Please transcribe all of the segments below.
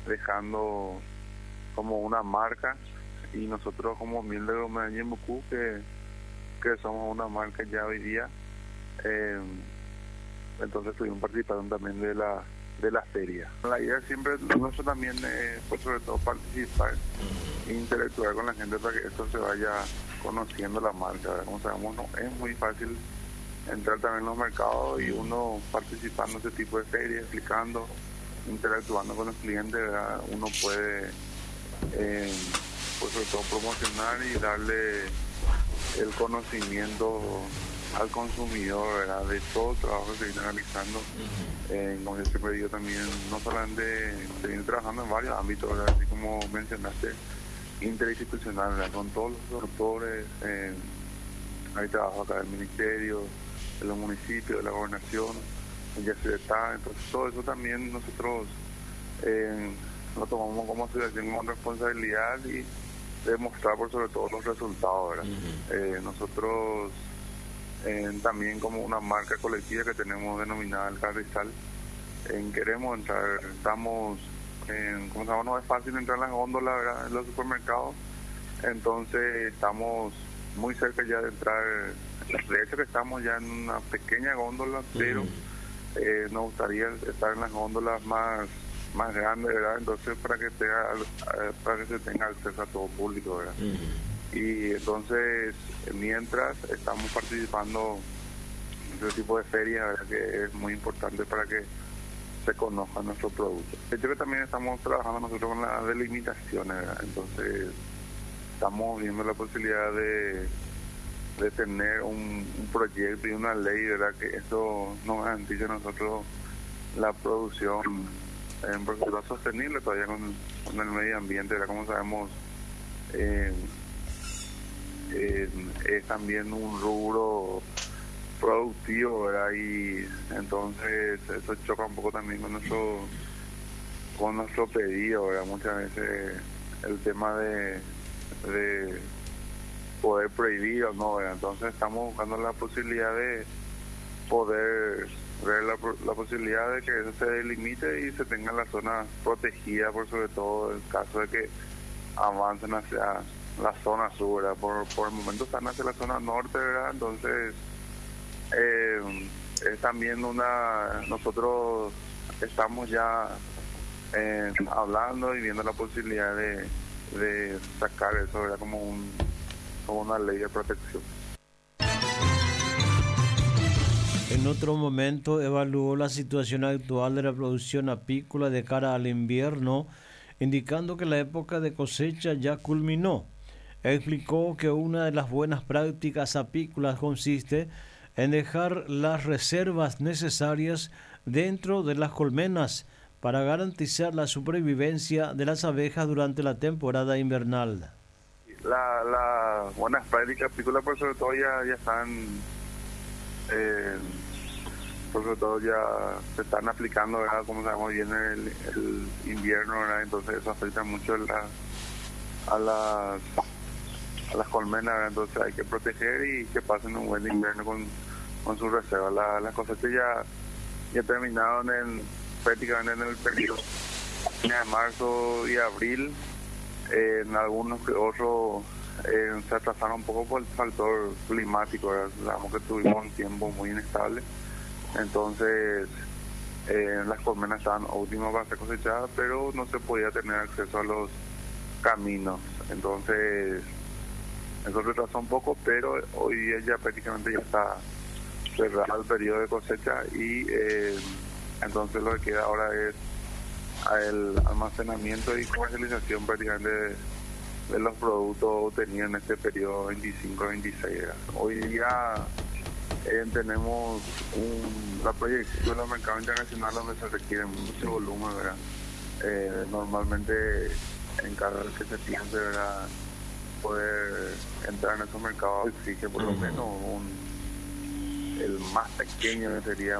dejando como una marca, y nosotros como Miel de Medellín Bucú, que somos una marca ya hoy día, entonces estuvimos participando también de la feria. La idea siempre nuestro también pues sobre todo participar e interactuar con la gente para que esto se vaya conociendo la marca, ¿verdad? Como sabemos, no es muy fácil entrar también en los mercados, y uno participando en este tipo de ferias, explicando, interactuando con los clientes, ¿verdad? Uno puede pues sobre todo promocionar y darle el conocimiento al consumidor, ¿verdad? De todo el trabajo que se viene realizando. Como yo siempre digo también, no solamente se viene trabajando en varios ámbitos, ¿verdad? Así como mencionaste, interinstitucional, ¿verdad? Con todos los sectores, hay trabajo acá del ministerio, de los municipios, de la gobernación, ya se está, entonces todo eso también nosotros lo tomamos como asociación con responsabilidad y demostrar por sobre todo los resultados, ¿verdad? Nosotros también como una marca colectiva que tenemos denominada El Carrizal, queremos entrar, estamos, como sabemos, no es fácil entrar en las góndolas, ¿verdad? En los supermercados, entonces estamos muy cerca ya de entrar, de hecho que estamos ya en una pequeña góndola, pero nos gustaría estar en las góndolas más grandes, ¿verdad? Entonces para que se tenga acceso a todo público, ¿verdad? Y entonces mientras estamos participando en este tipo de ferias, ¿verdad? Que es muy importante para que se conozca nuestro producto. De hecho que también estamos trabajando nosotros con las delimitaciones, ¿verdad? Entonces estamos viendo la posibilidad de tener un proyecto y una ley, ¿verdad? Que eso nos garantice a nosotros la producción en proceso sostenible todavía con el medio ambiente, ¿verdad? Como sabemos, es también un rubro productivo, ¿verdad? Y entonces eso choca un poco también con nuestro pedido, ¿verdad? Muchas veces el tema de poder prohibir o no, ¿verdad? Entonces estamos buscando la posibilidad de poder ver la posibilidad de que eso se delimite y se tenga la zona protegida, por sobre todo en caso de que avancen hacia la zona sur, ¿verdad? Por el momento están hacia la zona norte, ¿verdad? Entonces es también nosotros estamos ya hablando y viendo la posibilidad de sacar eso, ¿verdad? Como una ley de protección. En otro momento evaluó la situación actual de la producción apícola de cara al invierno, indicando que la época de cosecha ya culminó. Explicó que una de las buenas prácticas apícolas consiste en dejar las reservas necesarias dentro de las colmenas para garantizar la supervivencia de las abejas durante la temporada invernal. Las buenas prácticas apícolas, por sobre todo, ya están, por sobre todo ya se están aplicando, ¿verdad? Como sabemos, viene el invierno, ¿verdad? Entonces eso afecta mucho a las colmenas, ¿verdad? Entonces hay que proteger y que pasen un buen invierno con sus reservas. Las cosechas ya terminaron prácticamente en el periodo de marzo y abril. En algunos que otros se atrasaron un poco por el factor climático, ¿verdad? Sabemos que tuvimos un tiempo muy inestable, entonces las colmenas estaban óptimas para ser cosechadas, pero no se podía tener acceso a los caminos, entonces eso retrasó un poco, pero hoy día ya prácticamente ya está cerrado el periodo de cosecha y entonces lo que queda ahora es el almacenamiento y comercialización prácticamente de los productos obtenidos en este periodo 25-26. Hoy día tenemos la proyección de los mercados internacionales donde se requiere mucho volumen, ¿verdad? Normalmente en cada vez que se piense, ¿verdad?, poder entrar en esos mercados exige por lo menos el más pequeño que sería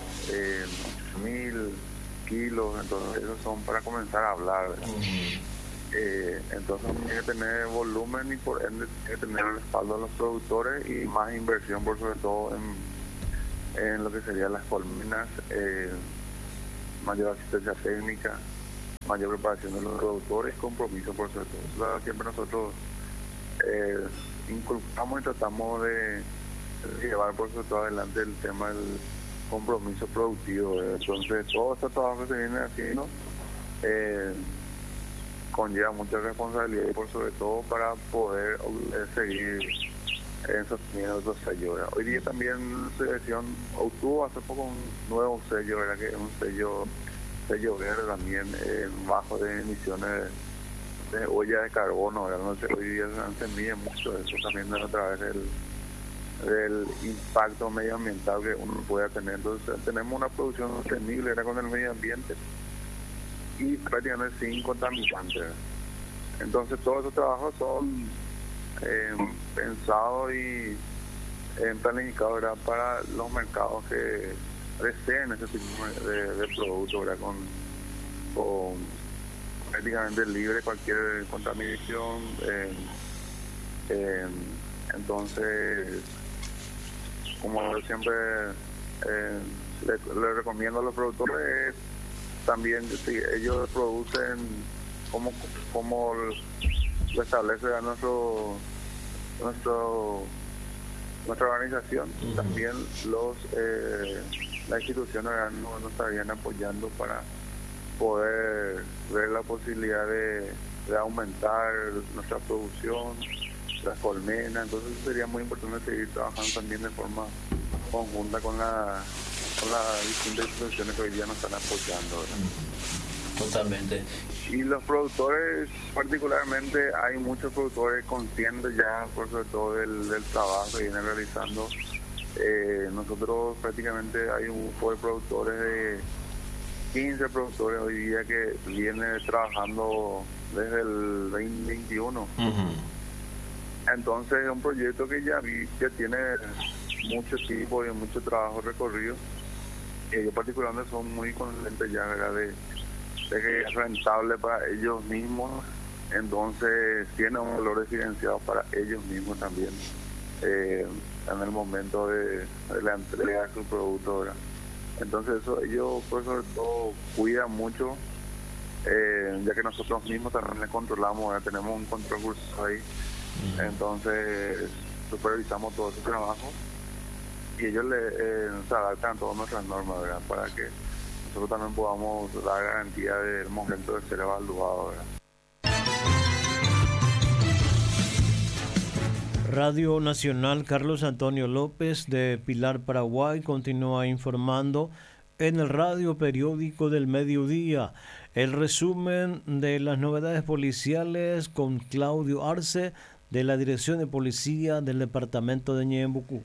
1000 kilos, entonces esos son para comenzar a hablar, ¿verdad? Entonces tiene que tener volumen y por ende tiene que tener el respaldo de los productores y más inversión, por sobre todo en lo que serían las colmenas, mayor asistencia técnica, mayor preparación de los productores, compromiso por sobre todo. O sea, siempre nosotros inculcamos y tratamos de llevar por sobre todo adelante el tema del compromiso productivo. Entonces, todo este trabajo que se viene haciendo conlleva mucha responsabilidad y por sobre todo para poder seguir sosteniendo esos sellos, ¿verdad? Hoy día también la selección obtuvo hace poco un nuevo sello, ¿verdad? Que es un sello verde también, bajo de emisiones de huella de carbono, ¿verdad? Entonces hoy día se mide mucho eso también a través del impacto medioambiental que uno pueda tener. Entonces tenemos una producción sostenible, ¿verdad? Con el medio ambiente y prácticamente sin contaminantes. Entonces todos esos trabajos son pensados y planificados, ¿verdad? Para los mercados que deseen ese tipo de producto, ¿verdad? Con prácticamente libre cualquier contaminación. Entonces, como yo siempre le recomiendo a los productores, también si ellos producen como lo establece a nuestra organización, también las instituciones nos estarían apoyando para poder ver la posibilidad de aumentar nuestra producción, las colmenas. Entonces sería muy importante seguir trabajando también de forma conjunta con las distintas instituciones que hoy día nos están apoyando, ¿verdad? Totalmente. Y los productores, particularmente, hay muchos productores conscientes ya, por sobre todo del trabajo que vienen realizando. Nosotros prácticamente hay un grupo de productores de 15 productores hoy día que vienen trabajando desde el 2021. Entonces es un proyecto que ya tiene mucho tiempo y mucho trabajo recorrido. Ellos particularmente son muy conscientes ya, ¿verdad? De que es rentable para ellos mismos, entonces tiene un valor diferenciado para ellos mismos también en el momento de la entrega de su producto, ¿verdad? Entonces eso ellos pues sobre todo cuidan mucho, ya que nosotros mismos también le controlamos, ¿verdad? Tenemos un control curso ahí, entonces supervisamos todo ese trabajo y ellos se adaptan a todas nuestras normas, ¿verdad? Para que nosotros también podamos dar garantía del momento de ser evaluado, ¿verdad? Radio Nacional Carlos Antonio López de Pilar, Paraguay, continúa informando en el radio periódico del mediodía. El resumen de las novedades policiales con Claudio Arce de la Dirección de Policía del Departamento de Ñeembucú.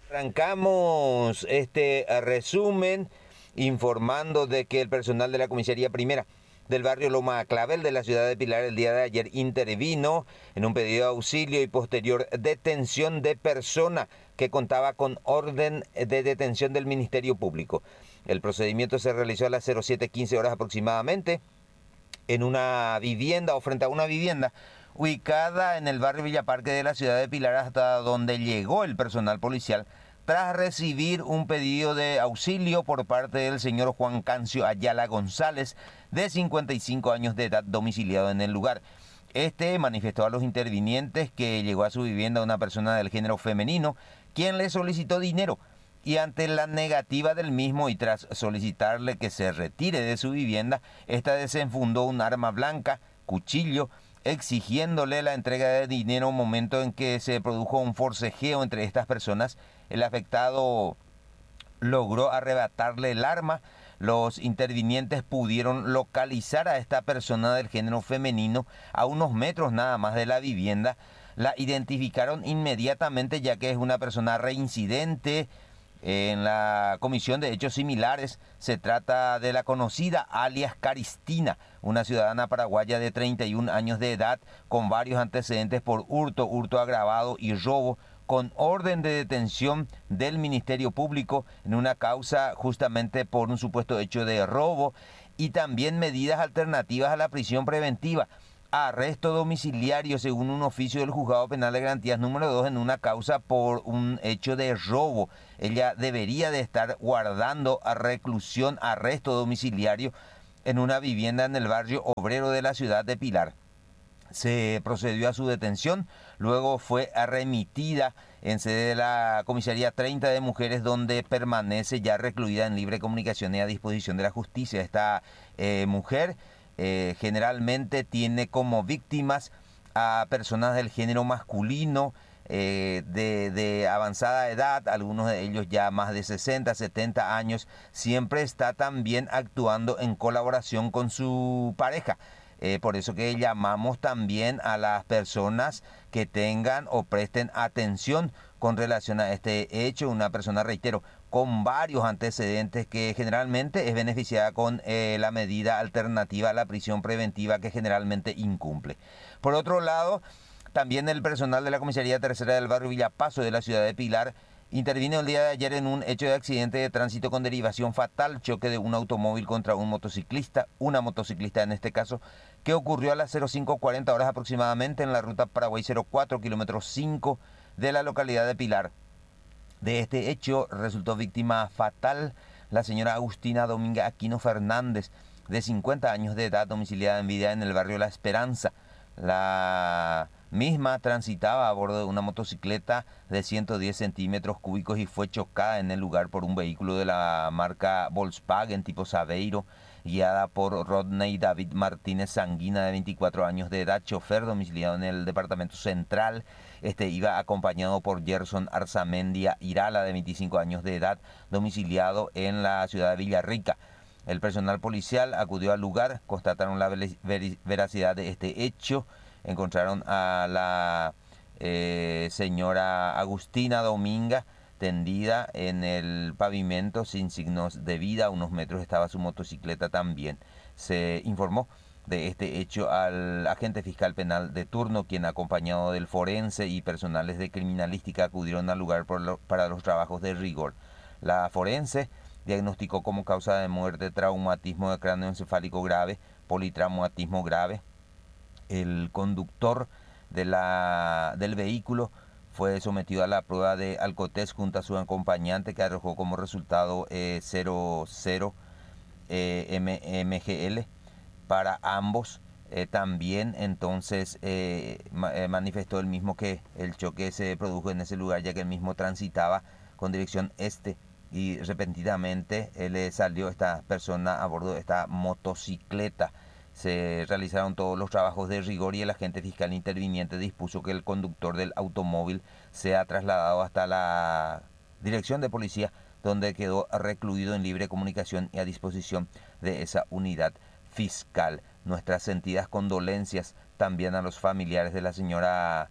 Arrancamos este resumen informando de que el personal de la Comisaría Primera del barrio Loma Clavel de la ciudad de Pilar el día de ayer intervino en un pedido de auxilio y posterior detención de persona que contaba con orden de detención del Ministerio Público. El procedimiento se realizó a las 07:15 horas aproximadamente en una vivienda o frente a una vivienda ubicada en el barrio Villaparque de la ciudad de Pilar, hasta donde llegó el personal policial tras recibir un pedido de auxilio por parte del señor Juan Cancio Ayala González, de 55 años de edad, domiciliado en el lugar. Este manifestó a los intervinientes que llegó a su vivienda una persona del género femenino, quien le solicitó dinero, y ante la negativa del mismo y tras solicitarle que se retire de su vivienda, esta desenfundó un arma blanca, cuchillo, exigiéndole la entrega de dinero, un momento en que se produjo un forcejeo entre estas personas. El afectado logró arrebatarle el arma. Los intervinientes pudieron localizar a esta persona del género femenino a unos metros nada más de la vivienda. La identificaron inmediatamente, ya que es una persona reincidente en la comisión de hechos similares. Se trata de la conocida alias Caristina, una ciudadana paraguaya de 31 años de edad, con varios antecedentes por hurto agravado y robo, con orden de detención del Ministerio Público en una causa justamente por un supuesto hecho de robo, y también medidas alternativas a la prisión preventiva, arresto domiciliario según un oficio del Juzgado Penal de Garantías número 2 en una causa por un hecho de robo. Ella debería de estar guardando a reclusión, arresto domiciliario, en una vivienda en el barrio obrero de la ciudad de Pilar. Se procedió a su detención, luego fue remitida en sede de la comisaría 30 de mujeres, donde permanece ya recluida en libre comunicación y a disposición de la justicia. Esta mujer generalmente tiene como víctimas a personas del género masculino, de avanzada edad, algunos de ellos ya más de 60, 70 años. Siempre está también actuando en colaboración con su pareja. Por eso que llamamos también a las personas que tengan o presten atención con relación a este hecho. Una persona, reitero, con varios antecedentes, que generalmente es beneficiada con la medida alternativa a la prisión preventiva, que generalmente incumple. Por otro lado, también el personal de la Comisaría Tercera del barrio Villapaso de la ciudad de Pilar intervino el día de ayer en un hecho de accidente de tránsito con derivación fatal, choque de un automóvil contra un motociclista, una motociclista en este caso, que ocurrió a las 05:40 horas aproximadamente en la ruta Paraguay 04, kilómetro 5 de la localidad de Pilar. De este hecho resultó víctima fatal la señora Agustina Dominga Aquino Fernández, de 50 años de edad, domiciliada en vida en el barrio La Esperanza. La misma transitaba a bordo de una motocicleta de 110 centímetros cúbicos y fue chocada en el lugar por un vehículo de la marca Volkswagen tipo Saveiro, guiada por Rodney David Martínez Sanguina, de 24 años de edad, chofer domiciliado en el departamento central. Iba acompañado por Gerson Arzamendia Irala, de 25 años de edad, domiciliado en la ciudad de Villarrica. El personal policial acudió al lugar, constataron la veracidad de este hecho, encontraron a la señora Agustina Dominga tendida en el pavimento sin signos de vida. A unos metros estaba su motocicleta también. Se informó de este hecho al agente fiscal penal de turno, quien, acompañado del forense y personales de criminalística, acudieron al lugar para los trabajos de rigor. La forense diagnosticó como causa de muerte traumatismo de cráneo encefálico grave, politraumatismo grave. El conductor del vehículo fue sometido a la prueba de alcotest junto a su acompañante, que arrojó como resultado 00 mgl para ambos. También entonces manifestó el mismo que el choque se produjo en ese lugar, ya que el mismo transitaba con dirección este y repentinamente le salió esta persona a bordo de esta motocicleta. Se realizaron todos los trabajos de rigor y el agente fiscal interviniente dispuso que el conductor del automóvil sea trasladado hasta la dirección de policía, donde quedó recluido en libre comunicación y a disposición de esa unidad fiscal. Nuestras sentidas condolencias también a los familiares de la señora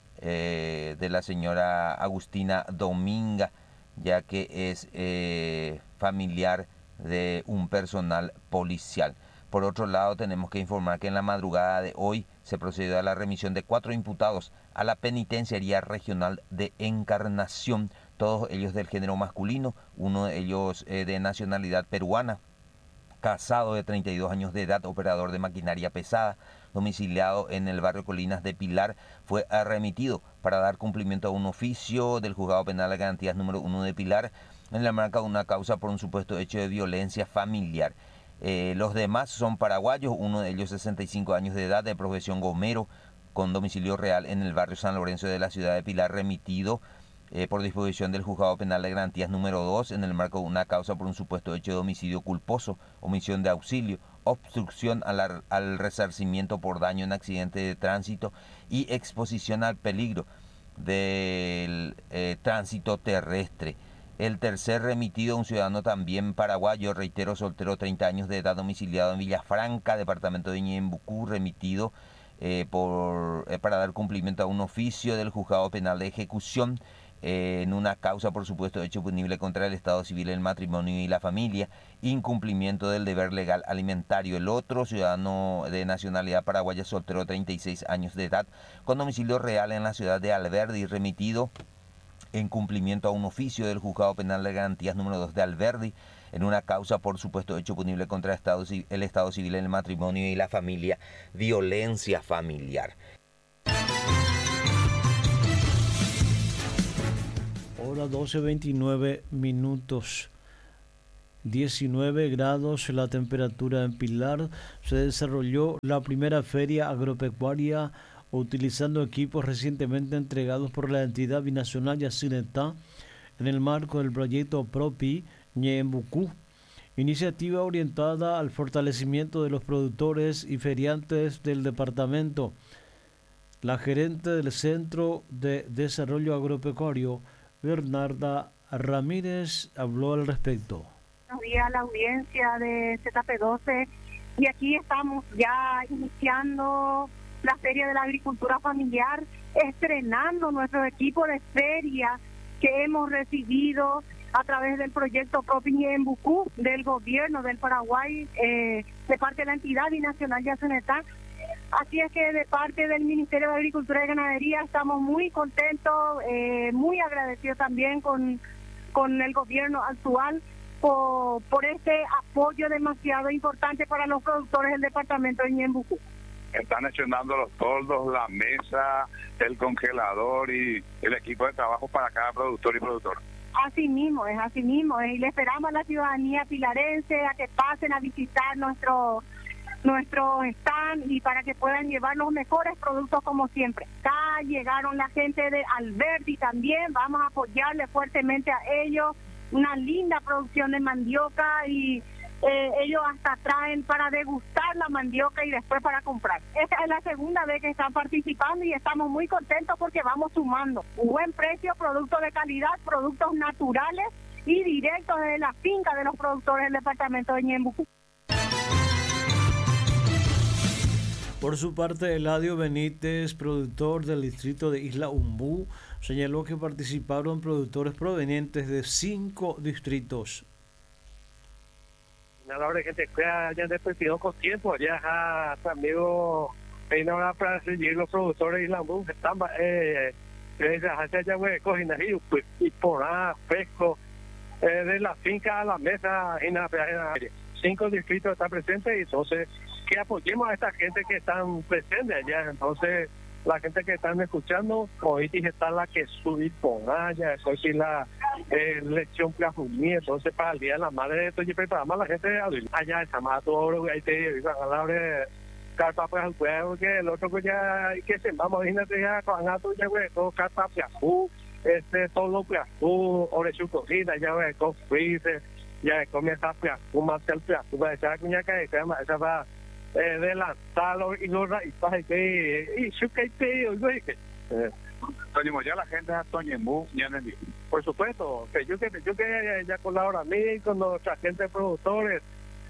Agustina Dominga, ya que es familiar de un personal policial. Por otro lado, tenemos que informar que en la madrugada de hoy se procedió a la remisión de 4 imputados a la Penitenciaría Regional de Encarnación, todos ellos del género masculino, uno de ellos de nacionalidad peruana, casado, de 32 años de edad, operador de maquinaria pesada, domiciliado en el barrio Colinas de Pilar. Fue remitido para dar cumplimiento a un oficio del Juzgado Penal de Garantías número 1 de Pilar en la marca de una causa por un supuesto hecho de violencia familiar. Los demás son paraguayos, uno de ellos 65 años de edad, de profesión gomero, con domicilio real en el barrio San Lorenzo de la ciudad de Pilar, remitido por disposición del Juzgado Penal de Garantías número 2 en el marco de una causa por un supuesto hecho de homicidio culposo, omisión de auxilio, obstrucción al resarcimiento por daño en accidente de tránsito y exposición al peligro del tránsito terrestre. El tercer remitido, un ciudadano también paraguayo, reitero, soltero, 30 años de edad, domiciliado en Villafranca, departamento de Ñembucú, remitido para dar cumplimiento a un oficio del Juzgado Penal de Ejecución en una causa por supuesto hecho punible contra el Estado Civil, el matrimonio y la familia, incumplimiento del deber legal alimentario. El otro, ciudadano de nacionalidad paraguaya, soltero, 36 años de edad, con domicilio real en la ciudad de Alberdi, remitido en cumplimiento a un oficio del Juzgado Penal de Garantías número 2 de Alberdi, en una causa por supuesto hecho punible contra el Estado Civil, el matrimonio y la familia, violencia familiar. Hora 12:29 minutos. 19 grados la temperatura en Pilar, se desarrolló la primera feria agropecuaria utilizando equipos recientemente entregados por la entidad binacional Yacyretá en el marco del proyecto PROPI Ñeembucú, iniciativa orientada al fortalecimiento de los productores y feriantes del departamento. La gerente del Centro de Desarrollo Agropecuario, Bernarda Ramírez, habló al respecto. Buenos días a la audiencia de ZP12 y aquí estamos ya iniciando la Feria de la Agricultura Familiar, estrenando nuestro equipo de feria que hemos recibido a través del proyecto PROPI Ñeembucú del gobierno del Paraguay, de parte de la entidad binacional Yacyretá. Así es que de parte del Ministerio de Agricultura y Ganadería estamos muy contentos, muy agradecidos también con el gobierno actual por este apoyo demasiado importante para los productores del departamento de Ñeembucú. Están estrenando los toldos, la mesa, el congelador y el equipo de trabajo para cada productor y productora. Así mismo es, y le esperamos a la ciudadanía pilarense a que pasen a visitar nuestro stand y para que puedan llevar los mejores productos como siempre. Acá llegaron la gente de Alberdi también, vamos a apoyarle fuertemente a ellos, una linda producción de mandioca y ellos hasta traen para degustar la mandioca y después para comprar. Esta es la segunda vez que están participando y estamos muy contentos porque vamos sumando un buen precio, productos de calidad, productos naturales y directos desde la finca de los productores del departamento de Ñeembucú. Por su parte, Eladio Benítez, productor del distrito de Isla Umbú, señaló que participaron productores provenientes de 5 distritos. A la hora que te queda ya después pidió con tiempo, ya también hay una hora para seguir los productores de Isla Umbú, que están y por fresco, de la finca a la mesa, en 5 distritos están presentes y entonces que apoyemos a esta gente que están presentes allá. Entonces la gente que están escuchando, hoy está la que subir por allá, eso es la lección que asumí. Entonces para el día de la madre esto y preparamos a la gente allá está más todo ahí te a la hora carpa pues al pueblo que el otro que ya que se vamos imagínate ya con gato ya güey todo carpa todo lo que ore su cocina ya güey con freezer ya comienza a más el plato va a echar cuña que esa va adelantarlo y los raíces que y su que te güey que ya la gente de Toñembú ya no entiende. Por supuesto que yo que ya colabora a mí con nuestra gente de productores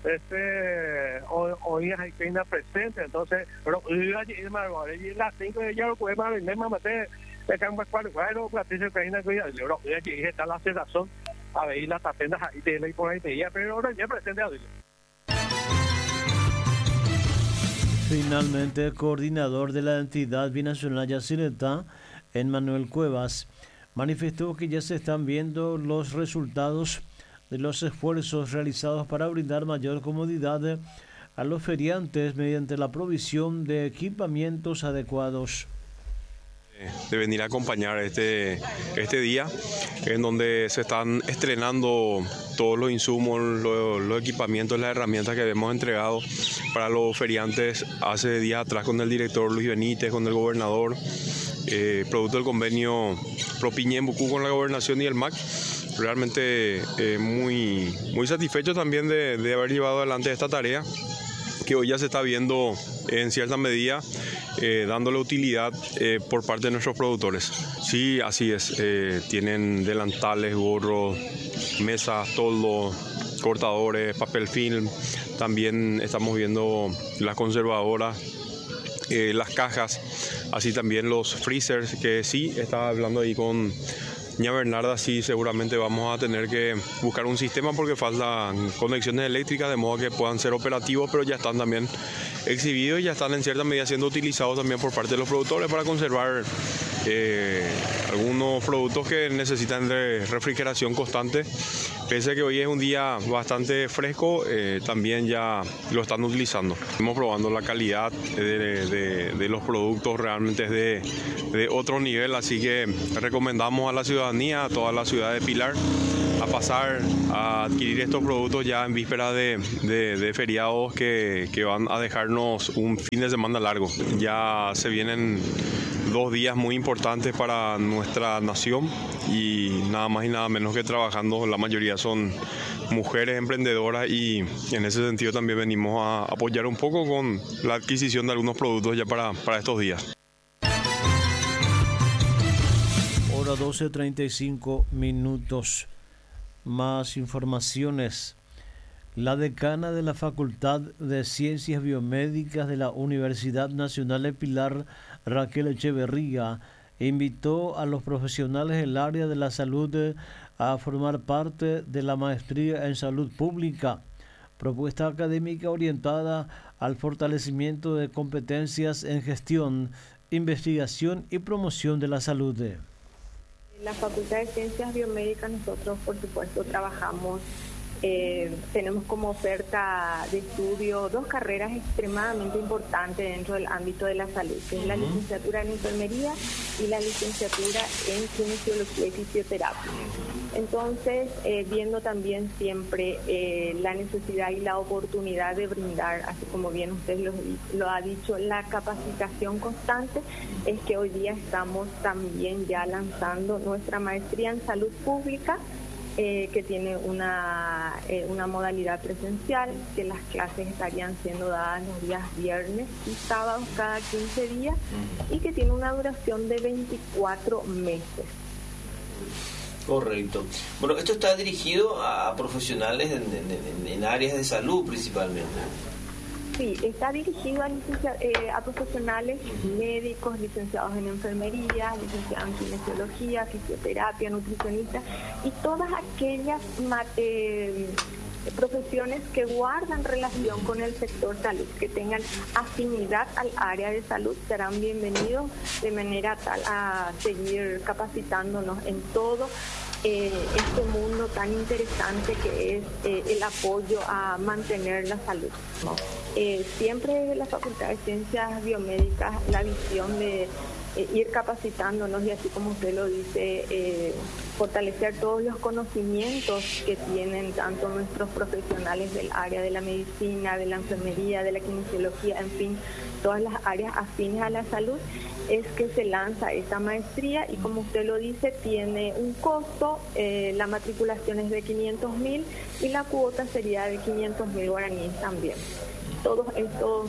hoy hay que ir presente entonces pero y las 5 de ya lo podemos ver más de cambio cuál platillo que hay en cuidado yo aquí está la cerrazón a ver las tapendas ahí te leí por ahí te ya pero ahora ya presente a Finalmente, el coordinador de la entidad binacional Yacyretá, Emmanuel Cuevas, manifestó que ya se están viendo los resultados de los esfuerzos realizados para brindar mayor comodidad a los feriantes mediante la provisión de equipamientos adecuados. De venir a acompañar este día en donde se están estrenando todos los insumos, los equipamientos, las herramientas que hemos entregado para los feriantes hace días atrás con el director Luis Benítez, con el gobernador, producto del convenio PROPI Ñeembucú con la gobernación y el MAC. Realmente muy satisfecho también de haber llevado adelante esta tarea que hoy ya se está viendo en cierta medida dándole utilidad por parte de nuestros productores. Sí, así es, tienen delantales, gorros, mesas, toldos, cortadores, papel film, también estamos viendo las conservadoras, las cajas, así también los freezers, que sí, estaba hablando ahí con Ña Bernarda, sí, seguramente vamos a tener que buscar un sistema porque faltan conexiones eléctricas de modo que puedan ser operativos, pero ya están también exhibidos y ya están en cierta medida siendo utilizados también por parte de los productores para conservar algunos productos que necesitan de refrigeración constante. Pese a que hoy es un día bastante fresco, también ya lo están utilizando. Estamos probando la calidad de los productos, realmente es de otro nivel, así que recomendamos a la ciudadanía, a toda la ciudad de Pilar, pasar a adquirir estos productos ya en vísperas de feriados que van a dejarnos un fin de semana largo. Ya se vienen 2 días muy importantes para nuestra nación y nada más y nada menos que trabajando. La mayoría son mujeres emprendedoras y en ese sentido también venimos a apoyar un poco con la adquisición de algunos productos ya para estos días. Hora 12:35. Más informaciones. La decana de la Facultad de Ciencias Biomédicas de la Universidad Nacional de Pilar, Raquel Echeverría, invitó a los profesionales del área de la salud a formar parte de la maestría en salud pública, propuesta académica orientada al fortalecimiento de competencias en gestión, investigación y promoción de la salud. En la Facultad de Ciencias Biomédicas nosotros, por supuesto, trabajamos, tenemos como oferta de estudio 2 carreras extremadamente importantes dentro del ámbito de la salud, que es la licenciatura en enfermería y la licenciatura en kinesiología y fisioterapia. Entonces, viendo también siempre la necesidad y la oportunidad de brindar, así como bien usted lo ha dicho, la capacitación constante, es que hoy día estamos también ya lanzando nuestra maestría en salud pública, que tiene una modalidad presencial, que las clases estarían siendo dadas los días viernes y sábados cada 15 días y que tiene una duración de 24 meses. Correcto. Bueno, esto está dirigido a profesionales en áreas de salud principalmente. Sí, está dirigido a profesionales médicos, licenciados en enfermería, licenciados en kinesiología, fisioterapia, nutricionistas y todas aquellas profesiones que guardan relación con el sector salud, que tengan afinidad al área de salud, serán bienvenidos de manera tal a seguir capacitándonos en todo este mundo tan interesante que es el apoyo a mantener la salud. Siempre desde la Facultad de Ciencias Biomédicas la visión de ir capacitándonos y así como usted lo dice, fortalecer todos los conocimientos que tienen tanto nuestros profesionales del área de la medicina, de la enfermería, de la kinesiología, en fin, todas las áreas afines a la salud, es que se lanza esta maestría y como usted lo dice, tiene un costo, la matriculación es de 500.000 y la cuota sería de 500.000 guaraníes también. Todos estos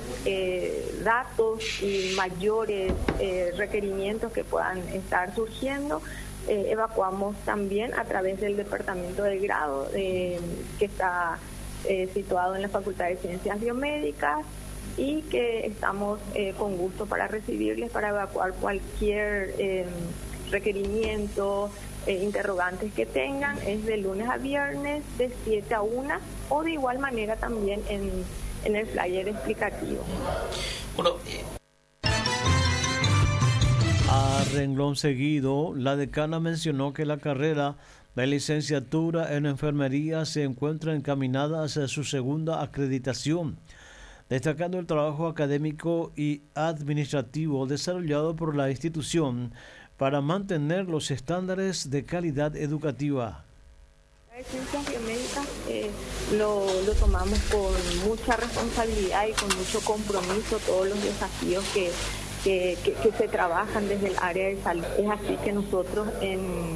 datos y mayores requerimientos que puedan estar surgiendo, evacuamos también a través del Departamento de Grado que está situado en la Facultad de Ciencias Biomédicas y que estamos con gusto para recibirles, para evacuar cualquier requerimiento, interrogantes que tengan. Es de lunes a viernes de 7 a 1 o de igual manera también en el flyer explicativo. Bueno, a renglón seguido, la decana mencionó que la carrera de licenciatura en enfermería se encuentra encaminada hacia su segunda acreditación, destacando el trabajo académico y administrativo desarrollado por la institución para mantener los estándares de calidad educativa. De Ciencias Biomédicas lo tomamos con mucha responsabilidad y con mucho compromiso todos los desafíos que se trabajan desde el área de salud. Es así que nosotros en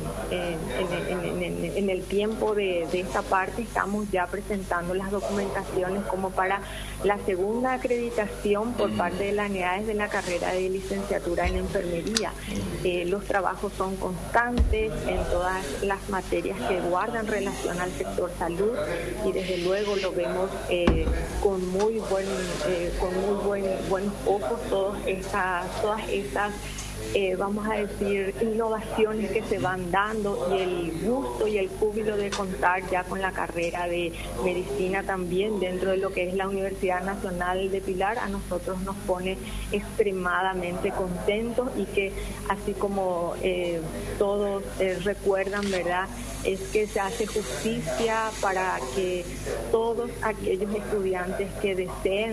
el tiempo de esta parte estamos ya presentando las documentaciones como para la segunda acreditación por parte de las unidades de la carrera de licenciatura en enfermería. Los trabajos son constantes en todas las materias que guardan relación al sector salud y desde luego lo vemos con muy buenos ojos todas estas vamos a decir, innovaciones que se van dando y el gusto y el júbilo de contar ya con la carrera de medicina también dentro de lo que es la Universidad Nacional de Pilar, a nosotros nos pone extremadamente contentos y que así como todos recuerdan, ¿verdad?, es que se hace justicia para que todos aquellos estudiantes que deseen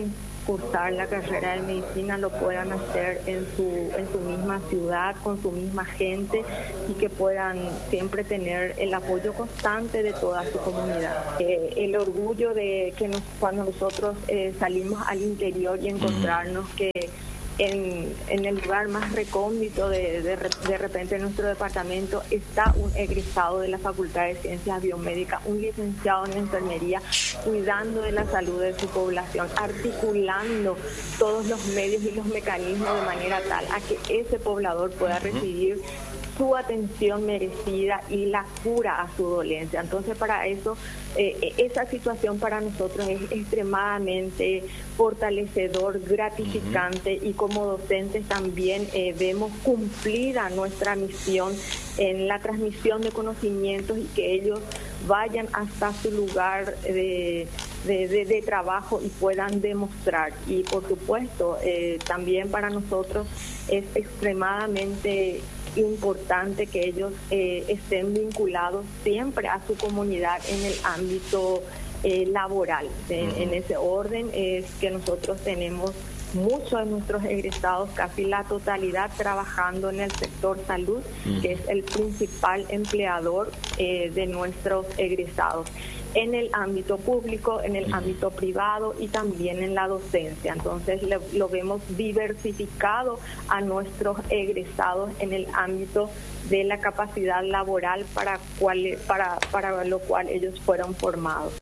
cursar la carrera de medicina lo puedan hacer en su misma ciudad, con su misma gente, y que puedan siempre tener el apoyo constante de toda su comunidad. El orgullo de que cuando nosotros salimos al interior y encontrarnos que en el lugar más recóndito de repente en nuestro departamento está un egresado de la Facultad de Ciencias Biomédicas, un licenciado en enfermería, cuidando de la salud de su población, articulando todos los medios y los mecanismos de manera tal a que ese poblador pueda recibir su atención merecida y la cura a su dolencia. Entonces, para eso, esa situación para nosotros es extremadamente fortalecedor, gratificante, y como docentes también vemos cumplida nuestra misión en la transmisión de conocimientos y que ellos vayan hasta su lugar de trabajo y puedan demostrar. Y por supuesto, también para nosotros es extremadamente importante que ellos estén vinculados siempre a su comunidad en el ámbito laboral. En ese orden es que nosotros tenemos muchos de nuestros egresados, casi la totalidad, trabajando en el sector salud, que es el principal empleador de nuestros egresados, en el ámbito público, en el ámbito privado y también en la docencia. Entonces lo vemos diversificado a nuestros egresados en el ámbito de la capacidad laboral para lo cual ellos fueron formados.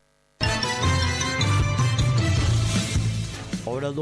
Ahora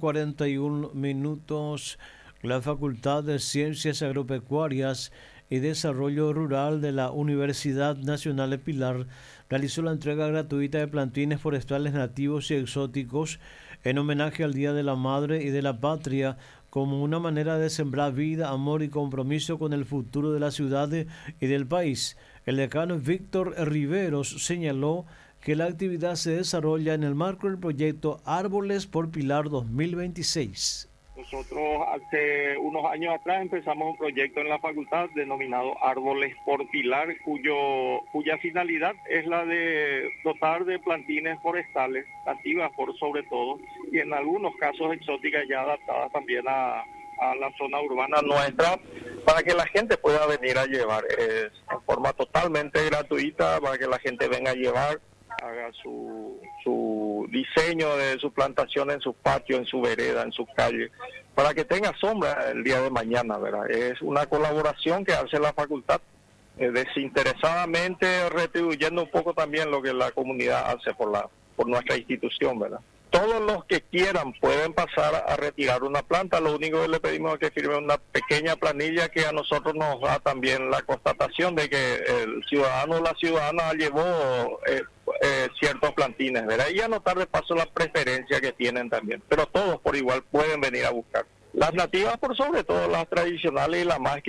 12:41. La Facultad de Ciencias Agropecuarias y Desarrollo Rural de la Universidad Nacional de Pilar realizó la entrega gratuita de plantines forestales nativos y exóticos en homenaje al Día de la Madre y de la Patria, como una manera de sembrar vida, amor y compromiso con el futuro de la ciudad y del país. El decano Víctor Riveros señaló que la actividad se desarrolla en el marco del proyecto Árboles por Pilar 2026. Nosotros hace unos años atrás empezamos un proyecto en la facultad denominado Árboles por Pilar, cuya finalidad es la de dotar de plantines forestales, nativas por sobre todo, y en algunos casos exóticas ya adaptadas también a la zona urbana nuestra, para que la gente pueda venir a llevar. Es en forma totalmente gratuita, para que la gente venga a llevar, haga su diseño de su plantación en su patio, en su vereda, en su calle, para que tenga sombra el día de mañana, ¿verdad? Es una colaboración que hace la facultad, desinteresadamente, retribuyendo un poco también lo que la comunidad hace por nuestra institución, ¿verdad? Todos los que quieran pueden pasar a retirar una planta. Lo único que le pedimos es que firme una pequeña planilla que a nosotros nos da también la constatación de que el ciudadano o la ciudadana llevó ciertos plantines, ¿verdad? Y anotar de paso la preferencia que tienen también. Pero todos por igual pueden venir a buscar. Las nativas, por sobre todo las tradicionales y las más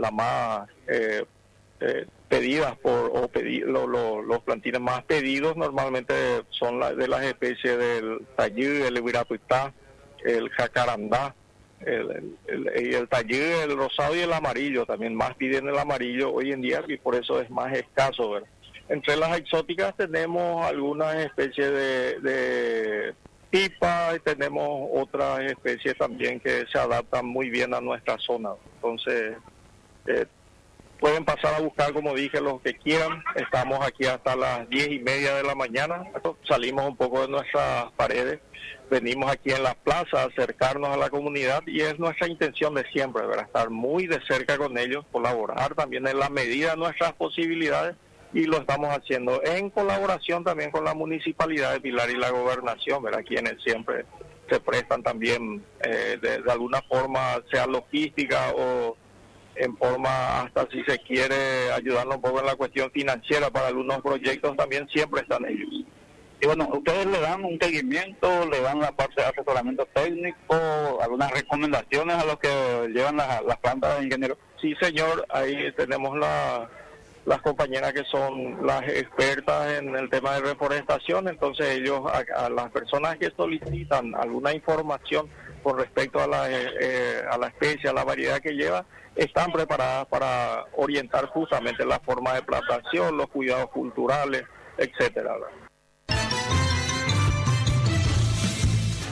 pedidas los plantines más pedidos normalmente son de las especies del tallí, el ibirapitá, el jacarandá, el tallí, el rosado y el amarillo. También más piden el amarillo hoy en día y por eso es más escaso, ¿verdad? Entre las exóticas tenemos algunas especies de pipa y tenemos otras especies también que se adaptan muy bien a nuestra zona. Entonces pueden pasar a buscar, como dije, los que quieran. Estamos aquí hasta las 10:30 de la mañana. Salimos un poco de nuestras paredes. Venimos aquí en la plaza a acercarnos a la comunidad y es nuestra intención de siempre, ¿verdad? Estar muy de cerca con ellos, colaborar también en la medida de nuestras posibilidades y lo estamos haciendo en colaboración también con la Municipalidad de Pilar y la Gobernación, ¿verdad? Quienes siempre se prestan también de alguna forma, sea logística o en forma, hasta si se quiere, ayudarnos un poco en la cuestión financiera para algunos proyectos, también siempre están ellos. Y bueno, ustedes le dan un seguimiento, le dan la parte de asesoramiento técnico, algunas recomendaciones a los que llevan las plantas de ingeniero. Sí, señor, ahí tenemos las compañeras que son las expertas en el tema de reforestación, entonces ellos, a las personas que solicitan alguna información con respecto a la especie, a la variedad que lleva, están preparadas para orientar justamente la forma de plantación, los cuidados culturales, etcétera.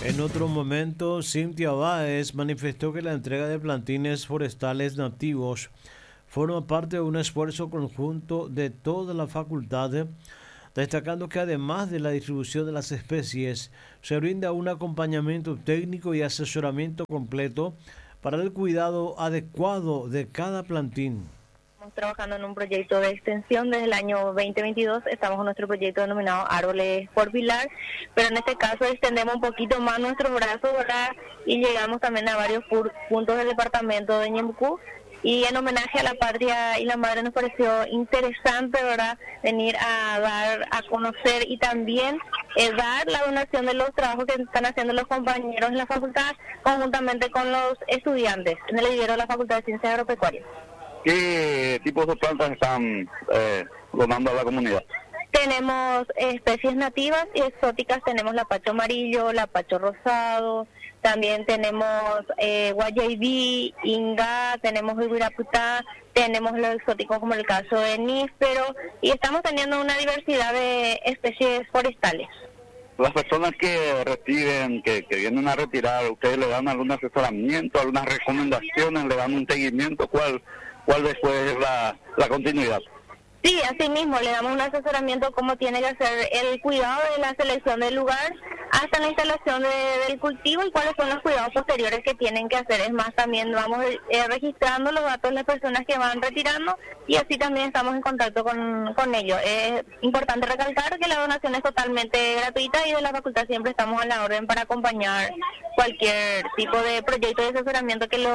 En otro momento, Cintia Báez manifestó que la entrega de plantines forestales nativos forma parte de un esfuerzo conjunto de toda la facultad, destacando que además de la distribución de las especies, se brinda un acompañamiento técnico y asesoramiento completo para el cuidado adecuado de cada plantín. Estamos trabajando en un proyecto de extensión desde el año 2022, estamos en nuestro proyecto denominado Árboles por Pilar, pero en este caso extendemos un poquito más nuestros brazos, ¿verdad? Y llegamos también a varios puntos del departamento de Ñembucú. Y en homenaje a la patria y la madre nos pareció interesante, ¿verdad?, venir a dar a conocer y también dar la donación de los trabajos que están haciendo los compañeros en la facultad conjuntamente con los estudiantes en el vivero de la Facultad de Ciencias Agropecuarias. ¿Qué tipos de plantas están donando a la comunidad? Tenemos especies nativas y exóticas, tenemos lapacho amarillo, lapacho rosado, también tenemos guayabí, inga, tenemos ibiraputá, tenemos los exóticos como el caso de níspero y estamos teniendo una diversidad de especies forestales. Las personas que reciben, que vienen a retirar, ¿ustedes le dan algún asesoramiento, algunas recomendaciones, le dan un seguimiento? ¿Cuál después es la continuidad? Sí, así mismo, le damos un asesoramiento cómo tiene que hacer el cuidado de la selección del lugar hasta la instalación del cultivo y cuáles son los cuidados posteriores que tienen que hacer. Es más, también vamos registrando los datos de las personas que van retirando y así también estamos en contacto con ellos. Es importante recalcar que la donación es totalmente gratuita y de la facultad siempre estamos a la orden para acompañar cualquier tipo de proyecto de asesoramiento que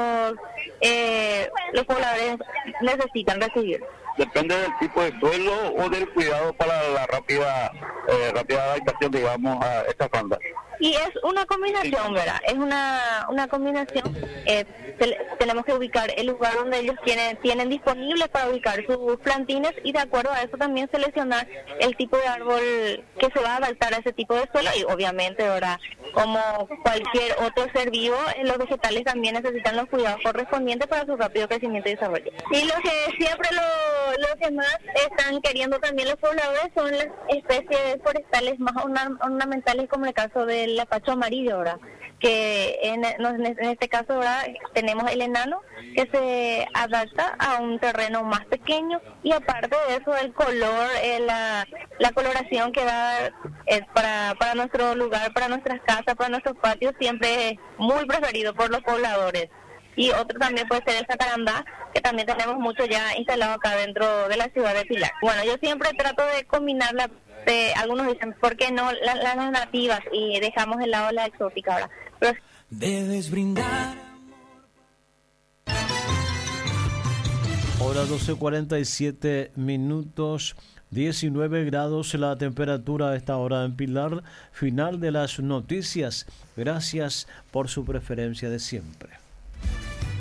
los pobladores necesitan recibir. ¿Depende del tipo de suelo o del cuidado para la rápida adaptación, digamos, a esta planta? Y es una combinación, ¿verdad? Es una combinación. Tenemos que ubicar el lugar donde ellos tienen disponible para ubicar sus plantines y de acuerdo a eso también seleccionar el tipo de árbol que se va a adaptar a ese tipo de suelo y obviamente, ¿verdad? Como cualquier otro ser vivo, los vegetales también necesitan los cuidados correspondientes para su rápido crecimiento y desarrollo. Y lo que siempre lo que más están queriendo también los pobladores son las especies forestales más ornamentales como el caso del lapacho amarillo, ¿verdad? Que en este caso, ¿verdad?, tenemos el enano que se adapta a un terreno más pequeño y aparte de eso el color, la coloración que da para nuestro lugar, para nuestras casas, para nuestros patios siempre es muy preferido por los pobladores. Y otro también puede ser el jacarandá, que también tenemos mucho ya instalado acá dentro de la ciudad de Pilar. Bueno, yo siempre trato de combinar algunos dicen, ¿por qué no las nativas? Y dejamos de lado la exótica ahora. Pero debes brindar. Hora 12:47, 19 grados la temperatura a esta hora en Pilar. Final de las noticias. Gracias por su preferencia de siempre.